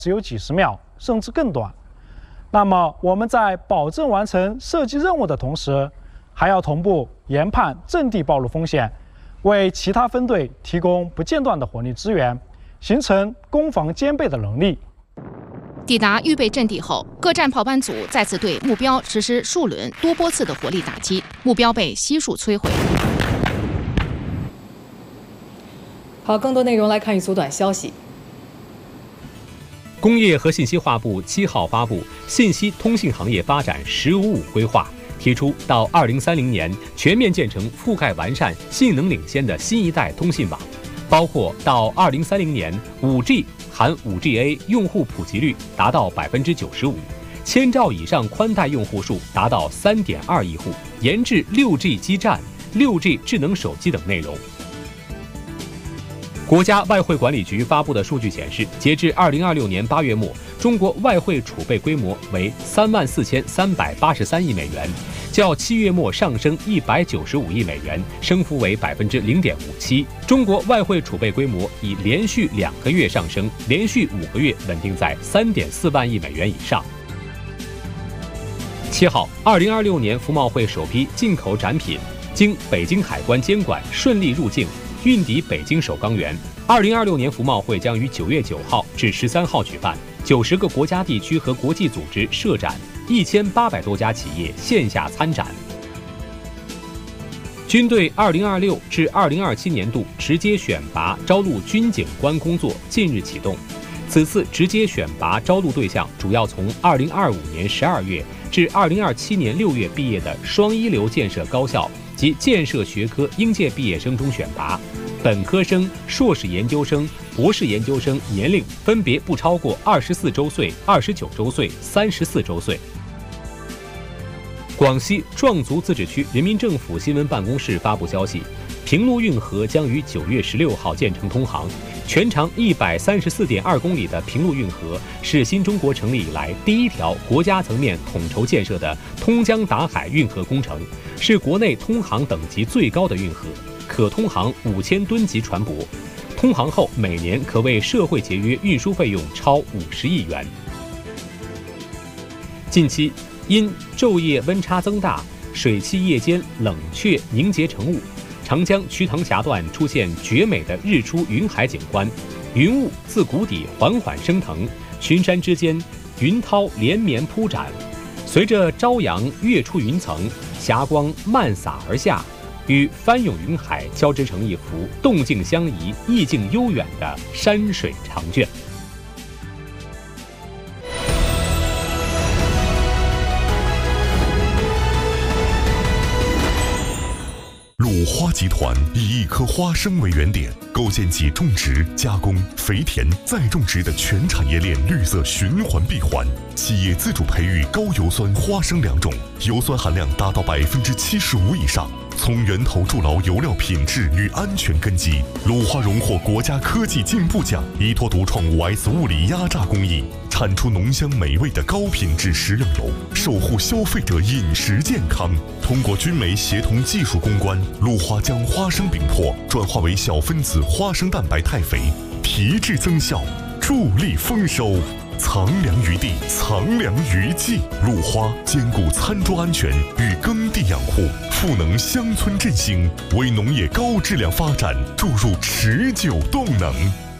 只有几十秒，甚至更短。那么我们在保证完成射击任务的同时，还要同步研判阵地暴露风险，为其他分队提供不间断的火力支援，形成攻防兼备的能力。 抵达预备阵地后，各战炮班组再次对目标实施数轮多波次的火力打击，目标被悉数摧毁。 好，更多内容来看一组短消息。 工业和信息化部7号发布《信息通信行业发展“15+5”规划》，提出到2030年全面建成覆盖完善、性能领先的新一代通信网，包括到2030年5G 含 5GA 用户普及率达到95%，1000兆以上宽带用户数达到3.2亿户，研制6G 基站、6G 智能手机等内容。国家外汇管理局发布的数据显示，截至2026年8月末，中国外汇储备规模为34383亿美元，较7月末上升195亿美元，升幅为0.57%。中国外汇储备规模已连续2个月上升，连续5个月稳定在3.4万亿美元以上。7号，2026年服贸会首批进口展品经北京海关监管顺利入境，运抵北京首钢园。2026年服贸会将于9月9号至13号举办，90个国家地区和国际组织设展，1800多家企业线下参展。军队2026至2027年度直接选拔招录军警官工作近日启动，此次直接选拔招录对象主要从2025年12月至2027年6月毕业的双一流建设高校及建设学科应届毕业生中选拔，本科生、硕士研究生、博士研究生年龄分别不超过24周岁、29周岁、34周岁。广西壮族自治区人民政府新闻办公室发布消息，平陆运河将于9月16号建成通航。全长134.2公里的平陆运河是新中国成立以来第一条国家层面统筹建设的通江达海运河工程，是国内通航等级最高的运河，可通航5000吨级船舶。通航后每年可为社会节约运输费用超50亿元。近期因昼夜温差增大，水汽夜间冷却凝结成雾，长江瞿塘峡段出现绝美的日出云海景观，云雾自谷底缓缓升腾，群山之间云涛连绵铺展，随着朝阳跃出云层，霞光漫洒而下，与翻涌云海交织成一幅动静相宜、意境悠远的山水长卷。 鲁花集团以1颗花生为原点，构建起种植、加工、肥田、再种植的全产业链绿色循环闭环。企业自主培育高油酸花生2种，油酸含量达到75%以上。从源头筑牢油料品质与安全根基，鲁花荣获国家科技进步奖，依托独创5S 物理压榨工艺，产出浓香美味的高品质食用油，守护消费者饮食健康。通过军媒协同技术攻关，鲁花将花生饼粕转化为小分子花生蛋白肽肥，提质增效，助力丰收。藏粮于地，藏粮于技。鲁花兼顾餐桌安全与耕地养护，赋能乡村振兴，为农业高质量发展注入持久动能。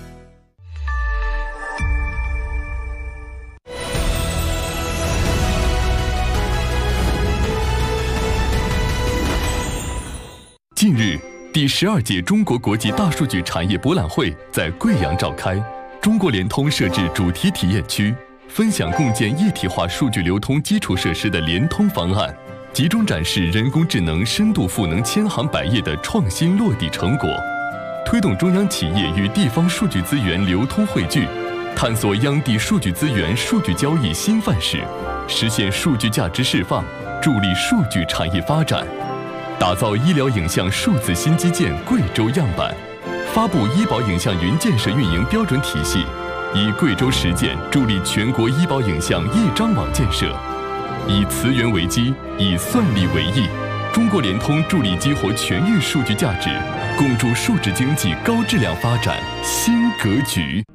近日，第12届中国国际大数据产业博览会在贵阳召开。中国联通设置主题体验区，分享共建一体化数据流通基础设施的联通方案，集中展示人工智能深度赋能千行百业的创新落地成果，推动中央企业与地方数据资源流通汇聚，探索央地数据资源数据交易新范式，实现数据价值释放，助力数据产业发展，打造医疗影像数字新基建贵州样板。发布医保影像云建设运营标准体系，以贵州实践助力全国医保影像一张网建设，以磁源为基，以算力为翼。中国联通助力激活全域数据价值，共筑数字经济高质量发展新格局。